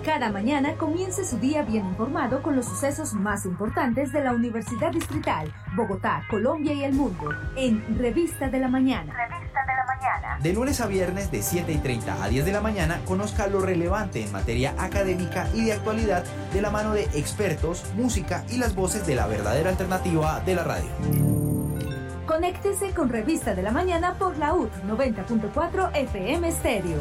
cada mañana comience su día bien informado con los sucesos más importantes de la Universidad Distrital, Bogotá, Colombia y el mundo, en Revista de la Mañana. De lunes a viernes de 7:30 a 10 de la mañana, conozca lo relevante en materia académica y de actualidad de la mano de expertos, música y las voces de la verdadera alternativa de la radio. Conéctese con Revista de la Mañana por la UT 90.4 FM Stereo.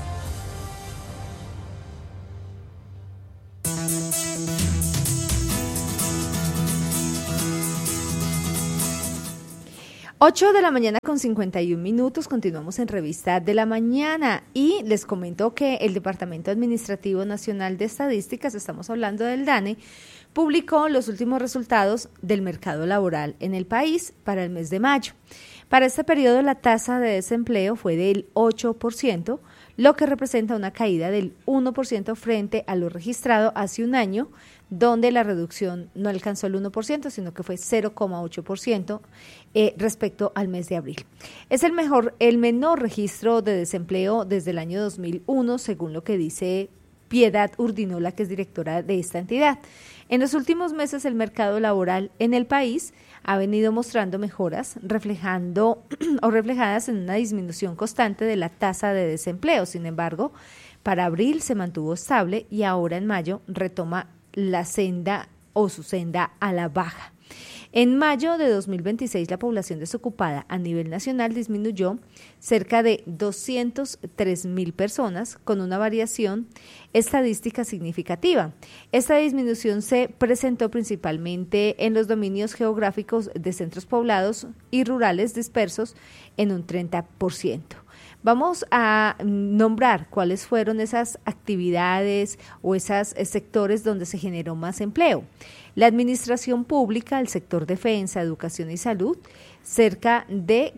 Ocho de la mañana con 51 minutos, continuamos en Revista de la Mañana y les comento que el Departamento Administrativo Nacional de Estadísticas, estamos hablando del DANE, publicó los últimos resultados del mercado laboral en el país para el mes de mayo. Para este periodo la tasa de desempleo fue del 8%, lo que representa una caída del 1% frente a lo registrado hace un año, donde la reducción no alcanzó el 1%, sino que fue 0,8% respecto al mes de abril. Es el menor registro de desempleo desde el año 2001, según lo que dice Piedad Urdinola, que es directora de esta entidad. En los últimos meses el mercado laboral en el país ha venido mostrando mejoras, reflejando o reflejadas en una disminución constante de la tasa de desempleo. Sin embargo, para abril se mantuvo estable y ahora en mayo retoma la senda o su senda a la baja. En mayo de 2026 la población desocupada a nivel nacional disminuyó cerca de 203.000 personas con una variación estadística significativa. Esta disminución se presentó principalmente en los dominios geográficos de centros poblados y rurales dispersos en un 30%. Vamos a nombrar cuáles fueron esas actividades o esos sectores donde se generó más empleo. La administración pública, el sector defensa, educación y salud, cerca de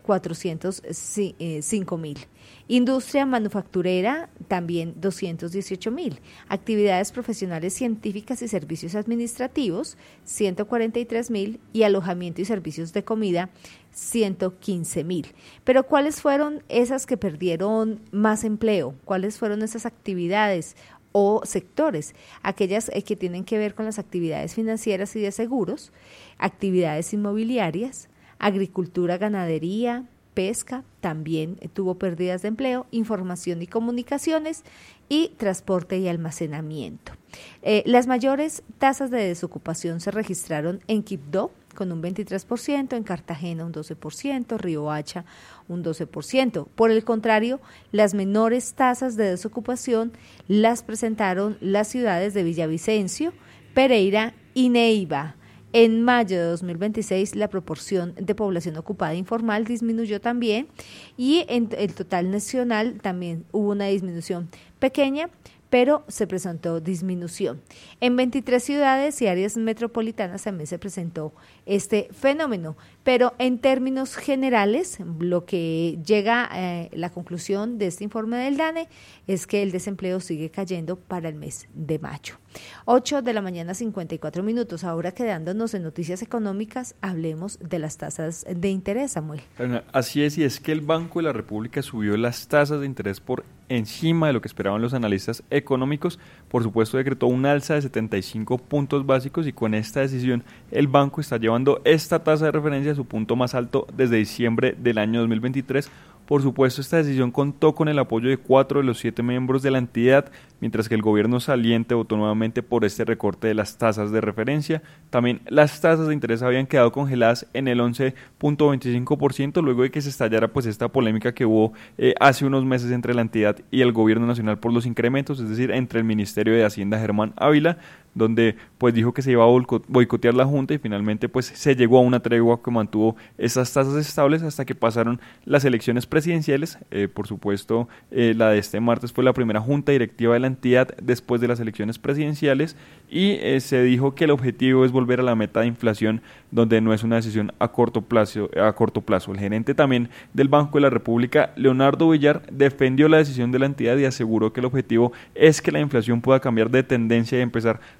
405.000. Industria manufacturera, también 218.000. Actividades profesionales científicas y servicios administrativos, 143.000. Y alojamiento y servicios de comida, 115.000. Pero ¿cuáles fueron esas que perdieron más empleo? ¿Cuáles fueron esas actividades o sectores? Aquellas que tienen que ver con las actividades financieras y de seguros, actividades inmobiliarias, agricultura, ganadería, pesca, también tuvo pérdidas de empleo, información y comunicaciones y transporte y almacenamiento. Las mayores tasas de desocupación se registraron en Quibdó con un 23%, en Cartagena un 12%, Riohacha un 12%. Por el contrario, las menores tasas de desocupación las presentaron las ciudades de Villavicencio, Pereira y Neiva. En mayo de 2026 la proporción de población ocupada informal disminuyó también y en el total nacional también hubo una disminución pequeña, pero se presentó disminución. En 23 ciudades y áreas metropolitanas también se presentó este fenómeno, pero en términos generales, lo que llega a la conclusión de este informe del DANE es que el desempleo sigue cayendo para el mes de mayo. 8 de la mañana 54 minutos. Ahora quedándonos en noticias económicas, hablemos de las tasas de interés, Samuel. Así es, y es que el Banco de la República subió las tasas de interés por encima de lo que esperaban los analistas económicos. Por supuesto, decretó un alza de 75 puntos básicos y con esta decisión el banco está llevando esta tasa de referencia a su punto más alto desde diciembre del año 2023. Por supuesto, esta decisión contó con el apoyo de 4 de los 7 miembros de la entidad, mientras que el gobierno saliente votó nuevamente por este recorte de las tasas de referencia. También las tasas de interés habían quedado congeladas en el 11.25% luego de que se estallara esta polémica que hubo hace unos meses entre la entidad y el gobierno nacional por los incrementos, es decir, entre el Ministerio de Hacienda Germán Ávila, donde dijo que se iba a boicotear la Junta y finalmente se llegó a una tregua que mantuvo esas tasas estables hasta que pasaron las elecciones presidenciales. Por supuesto, la de este martes fue la primera junta directiva de la entidad después de las elecciones presidenciales y se dijo que el objetivo es volver a la meta de inflación, donde no es una decisión a corto plazo. El gerente también del Banco de la República, Leonardo Villar, defendió la decisión de la entidad y aseguró que el objetivo es que la inflación pueda cambiar de tendencia y empezar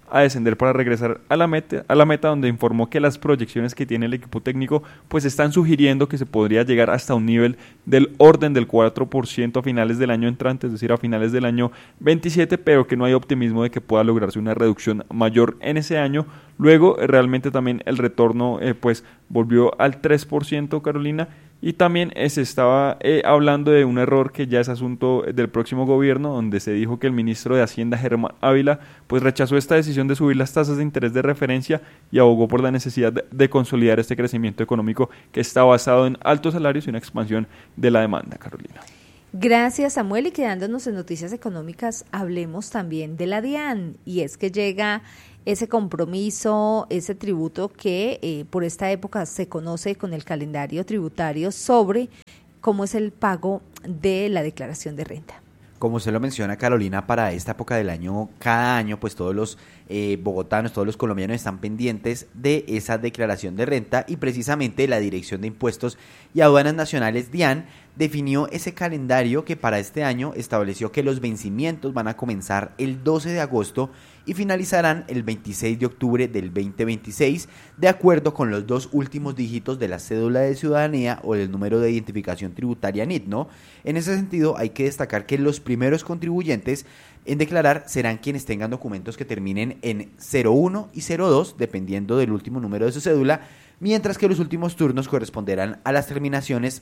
a descender para regresar a la meta, donde informó que las proyecciones que tiene el equipo técnico pues están sugiriendo que se podría llegar hasta un nivel del orden del 4% a finales del año entrante, es decir, a finales del año 27, pero que no hay optimismo de que pueda lograrse una reducción mayor en ese año. Luego realmente también el retorno pues volvió al 3%, Carolina, y también se estaba hablando de un error que ya es asunto del próximo gobierno, donde se dijo que el ministro de Hacienda, Germán Ávila, pues rechazó esta decisión de subir las tasas de interés de referencia y abogó por la necesidad de consolidar este crecimiento económico que está basado en altos salarios y una expansión de la demanda, Carolina. Gracias, Samuel, y quedándonos en noticias económicas, hablemos también de la DIAN, y es que llega ese compromiso, ese tributo que por esta época se conoce con el calendario tributario sobre cómo es el pago de la declaración de renta. Como usted lo menciona, Carolina, para esta época del año, cada año, pues todos los bogotanos, todos los colombianos están pendientes de esa declaración de renta, y precisamente la Dirección de Impuestos y Aduanas Nacionales, DIAN, definió ese calendario que para este año estableció que los vencimientos van a comenzar el 12 de agosto y finalizarán el 26 de octubre del 2026, de acuerdo con los dos últimos dígitos de la cédula de ciudadanía o del número de identificación tributaria NIT, ¿no? En ese sentido, hay que destacar que los primeros contribuyentes en declarar serán quienes tengan documentos que terminen en 01 y 02, dependiendo del último número de su cédula, mientras que los últimos turnos corresponderán a las terminaciones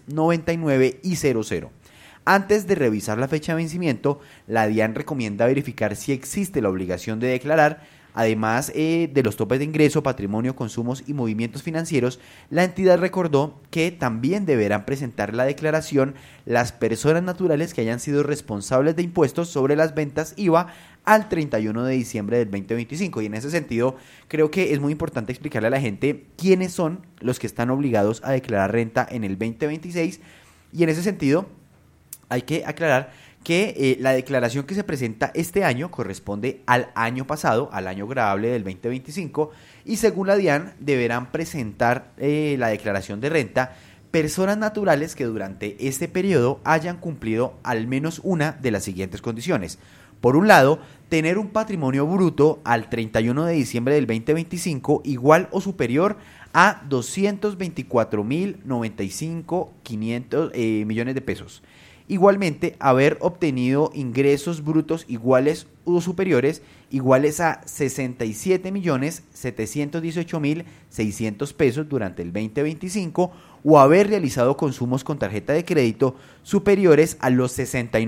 99 y 00. Antes de revisar la fecha de vencimiento, la DIAN recomienda verificar si existe la obligación de declarar. Además de los topes de ingreso, patrimonio, consumos y movimientos financieros, la entidad recordó que también deberán presentar la declaración las personas naturales que hayan sido responsables de impuestos sobre las ventas IVA al 31 de diciembre del 2025. Y en ese sentido, creo que es muy importante explicarle a la gente quiénes son los que están obligados a declarar renta en el 2026. Y en ese sentido, hay que aclarar que la declaración que se presenta este año corresponde al año pasado, al año gravable del 2025, y según la DIAN deberán presentar la declaración de renta personas naturales que durante este periodo hayan cumplido al menos una de las siguientes condiciones. Por un lado, tener un patrimonio bruto al 31 de diciembre del 2025 igual o superior a 224.095 millones de pesos. Igualmente, haber obtenido ingresos brutos iguales o superiores iguales a 67.718.600 pesos durante el 2025, o haber realizado consumos con tarjeta de crédito superiores a los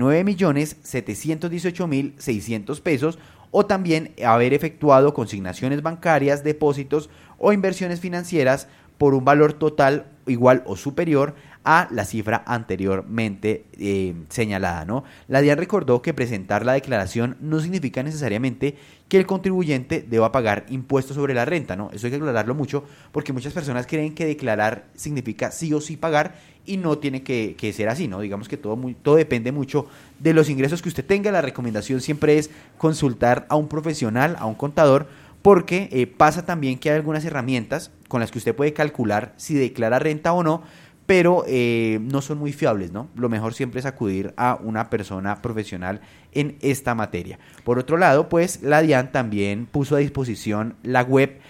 69.718.600 pesos, o también haber efectuado consignaciones bancarias, depósitos o inversiones financieras por un valor total igual o superior a la cifra anteriormente señalada, ¿no? La DIAN recordó que presentar la declaración no significa necesariamente que el contribuyente deba pagar impuestos sobre la renta, ¿no? Eso hay que aclararlo mucho, porque muchas personas creen que declarar significa sí o sí pagar, y no tiene que ser así, ¿no? Digamos que todo depende mucho de los ingresos que usted tenga. La recomendación siempre es consultar a un profesional, a un contador, porque pasa también que hay algunas herramientas con las que usted puede calcular si declara renta o no, pero no son muy fiables, ¿no? Lo mejor siempre es acudir a una persona profesional en esta materia. Por otro lado, pues la DIAN también puso a disposición la web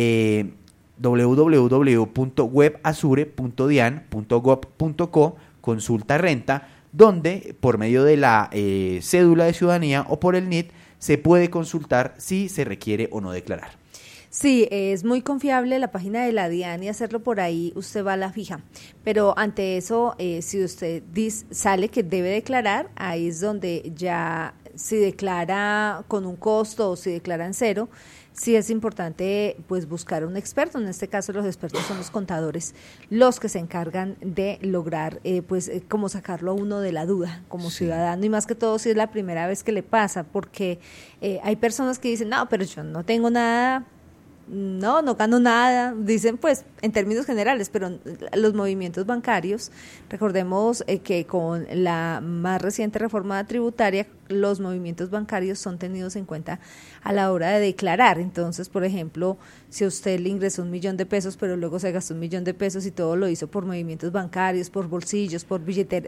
www.webasure.dian.gov.co consulta renta, donde por medio de la cédula de ciudadanía o por el NIT se puede consultar si se requiere o no declarar. Sí, es muy confiable la página de la DIAN, y hacerlo por ahí usted va a la fija. Pero ante eso, si usted sale que debe declarar, ahí es donde ya, si declara con un costo o si declara en cero, sí es importante pues buscar un experto. En este caso los expertos son los contadores, los que se encargan de lograr como sacarlo a uno de la duda como ciudadano, y más que todo si es la primera vez que le pasa, porque hay personas que dicen, no, pero yo no tengo nada, no gano nada, dicen pues en términos generales, pero los movimientos bancarios, recordemos que con la más reciente reforma tributaria, los movimientos bancarios son tenidos en cuenta a la hora de declarar. Entonces, por ejemplo, si a usted le ingresó 1 millón de pesos, pero luego se gastó 1 millón de pesos y todo lo hizo por movimientos bancarios, por bolsillos, por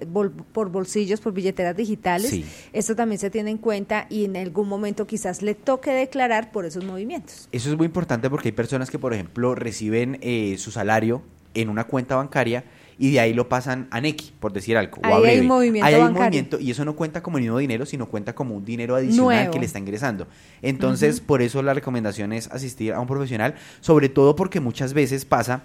billeteras digitales, sí, esto también se tiene en cuenta y en algún momento quizás le toque declarar por esos movimientos. Eso es muy importante porque hay personas que, por ejemplo, reciben su salario en una cuenta bancaria y de ahí lo pasan a Nequi, por decir algo, o a Breve. Hay movimiento y eso no cuenta como el mismo dinero, sino cuenta como un dinero adicional nuevo que le está ingresando. Entonces, por eso la recomendación es asistir a un profesional, sobre todo porque muchas veces pasa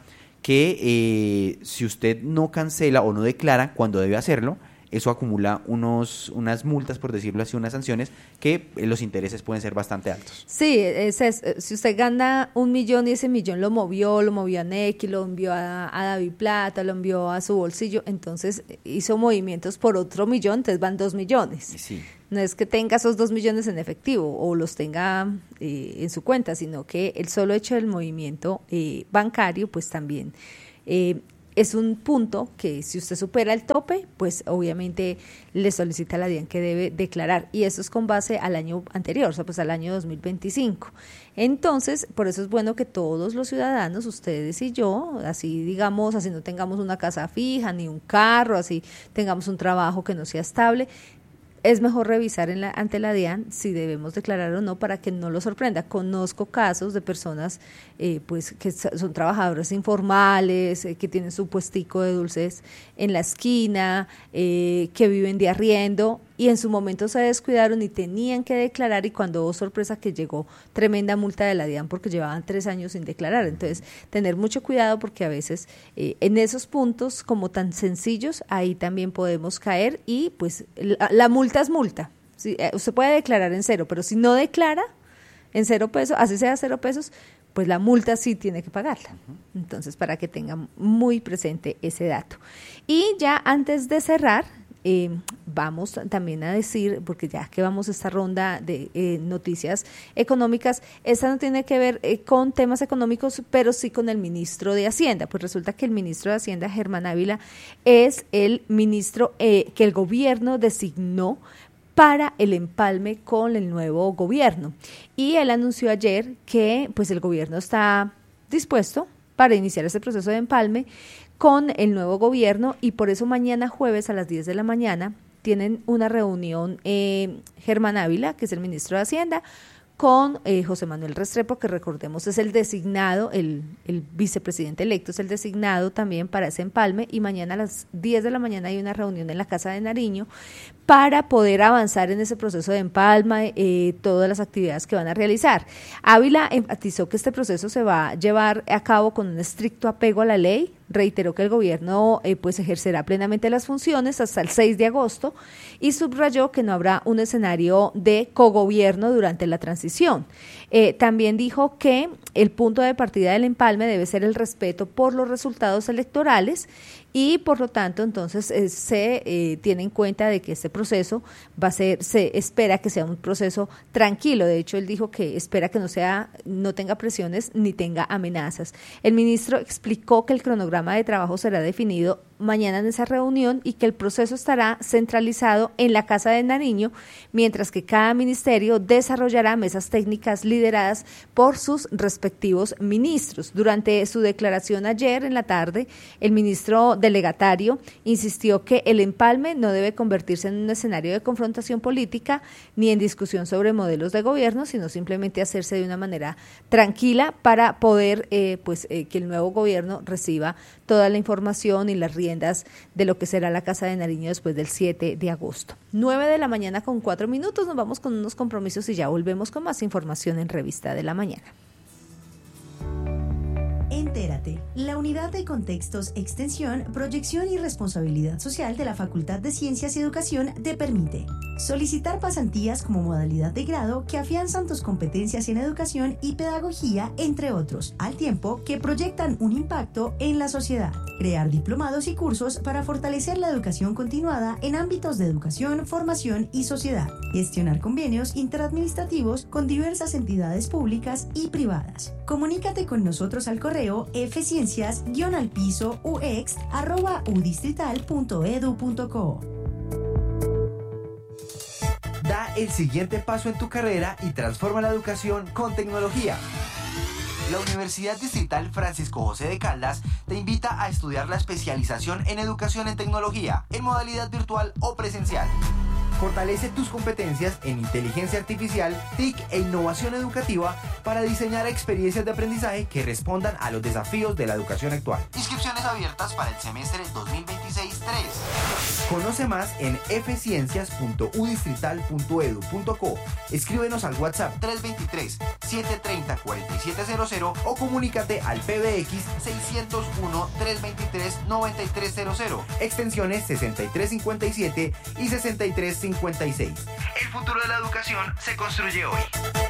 que si usted no cancela o no declara cuando debe hacerlo, eso acumula unas multas, por decirlo así, unas sanciones que los intereses pueden ser bastante altos. Sí, si usted gana 1 millón y ese millón lo movió a Nequi, lo envió a David Plata, lo envió a su bolsillo, entonces hizo movimientos por otro millón, entonces van 2 millones. Sí. No es que tenga esos 2 millones en efectivo o los tenga en su cuenta, sino que el solo hecho del movimiento bancario, pues también es un punto que si usted supera el tope, pues obviamente le solicita a la DIAN que debe declarar, y eso es con base al año anterior, o sea, pues al año 2025. Entonces, por eso es bueno que todos los ciudadanos, ustedes y yo, así digamos, así no tengamos una casa fija, ni un carro, así tengamos un trabajo que no sea estable, es mejor revisar ante la DIAN si debemos declarar o no para que no lo sorprenda. Conozco casos de personas pues que son trabajadores informales, que tienen su puestico de dulces en la esquina, que viven de arriendo y en su momento se descuidaron y tenían que declarar, y cuando, oh sorpresa, que llegó tremenda multa de la DIAN porque llevaban 3 años sin declarar. Entonces, tener mucho cuidado porque a veces en esos puntos como tan sencillos, ahí también podemos caer y pues la multa es multa. Sí, usted puede declarar en 0, pero si no declara en 0 pesos, así sea 0 pesos, pues la multa sí tiene que pagarla. Entonces, para que tengan muy presente ese dato. Y ya antes de cerrar, vamos también a decir, porque ya que vamos a esta ronda de noticias económicas, esta no tiene que ver con temas económicos, pero sí con el ministro de Hacienda. Pues resulta que el ministro de Hacienda, Germán Ávila, es el ministro que el gobierno designó para el empalme con el nuevo gobierno. Y él anunció ayer que pues el gobierno está dispuesto para iniciar ese proceso de empalme con el nuevo gobierno, y por eso mañana jueves a las 10 de la mañana tienen una reunión Germán Ávila, que es el ministro de Hacienda, con José Manuel Restrepo, que recordemos es el designado, el vicepresidente electo es el designado también para ese empalme, y mañana a las 10 de la mañana hay una reunión en la Casa de Nariño para poder avanzar en ese proceso de empalma, todas las actividades que van a realizar. Ávila enfatizó que este proceso se va a llevar a cabo con un estricto apego a la ley, reiteró que el gobierno pues ejercerá plenamente las funciones hasta el 6 de agosto y subrayó que no habrá un escenario de cogobierno durante la transición. También dijo que el punto de partida del empalme debe ser el respeto por los resultados electorales y por lo tanto entonces se tiene en cuenta de que este proceso se espera que sea un proceso tranquilo. De hecho, él dijo que espera que no tenga presiones ni tenga amenazas. El ministro explicó que el cronograma de trabajo será definido mañana en esa reunión y que el proceso estará centralizado en la Casa de Nariño, mientras que cada ministerio desarrollará mesas técnicas lideradas por sus respectivos ministros. Durante su declaración ayer en la tarde, el ministro delegatario insistió que el empalme no debe convertirse en un escenario de confrontación política ni en discusión sobre modelos de gobierno, sino simplemente hacerse de una manera tranquila para poder que el nuevo gobierno reciba toda la información y las riendas de lo que será la Casa de Nariño después del 7 de agosto. 9 de la mañana con 4 minutos, nos vamos con unos compromisos y ya volvemos con más información en Revista de la Mañana. Entérate, la Unidad de Contextos, Extensión, Proyección y Responsabilidad Social de la Facultad de Ciencias y Educación te permite solicitar pasantías como modalidad de grado que afianzan tus competencias en educación y pedagogía, entre otros, al tiempo que proyectan un impacto en la sociedad. Crear diplomados y cursos para fortalecer la educación continuada en ámbitos de educación, formación y sociedad. Gestionar convenios interadministrativos con diversas entidades públicas y privadas. Comunícate con nosotros al correo fciencias_ux@udistrital.edu.co. Da el siguiente paso en tu carrera y transforma la educación con tecnología. La Universidad Distrital Francisco José de Caldas te invita a estudiar la especialización en educación en tecnología, en modalidad virtual o presencial. Fortalece tus competencias en inteligencia artificial, TIC e innovación educativa para diseñar experiencias de aprendizaje que respondan a los desafíos de la educación actual. Inscripciones abiertas para el semestre 2026-3. Conoce más en fciencias.udistrital.edu.co. Escríbenos al WhatsApp 323-730-4700 o comunícate al PBX 601-323-9300, extensiones 6357 y 6356. El futuro de la educación se construye hoy.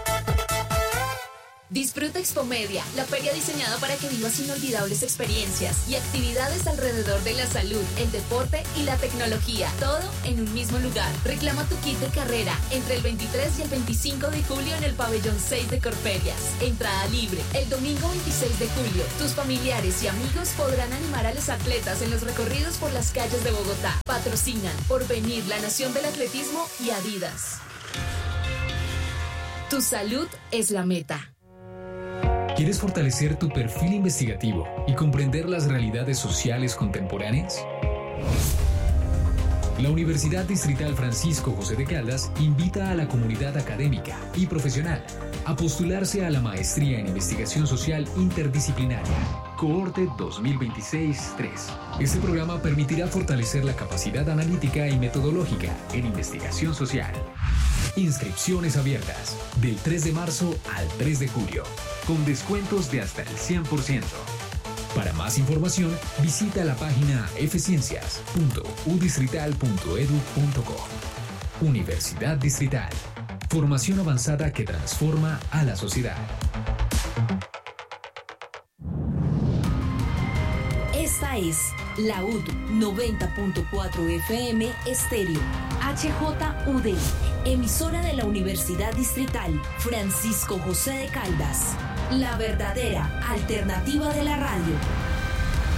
Disfruta Expomedia, la feria diseñada para que vivas inolvidables experiencias y actividades alrededor de la salud, el deporte y la tecnología, todo en un mismo lugar. Reclama tu kit de carrera entre el 23 y el 25 de julio en el pabellón 6 de Corferias. Entrada libre. El domingo 26 de julio, tus familiares y amigos podrán animar a los atletas en los recorridos por las calles de Bogotá. Patrocinan Porvenir, la Nación del Atletismo y Adidas. Tu salud es la meta. ¿Quieres fortalecer tu perfil investigativo y comprender las realidades sociales contemporáneas? La Universidad Distrital Francisco José de Caldas invita a la comunidad académica y profesional a postularse a la Maestría en Investigación Social Interdisciplinaria, Cohorte 2026-3. Este programa permitirá fortalecer la capacidad analítica y metodológica en investigación social. Inscripciones abiertas del 3 de marzo al 3 de julio, con descuentos de hasta el 100%. Para más información, visita la página fciencias.udistrital.edu.co. Universidad Distrital. Formación avanzada que transforma a la sociedad. Esta es la UD 90.4 FM Estéreo, HJUD, emisora de la Universidad Distrital Francisco José de Caldas, la verdadera alternativa de la radio.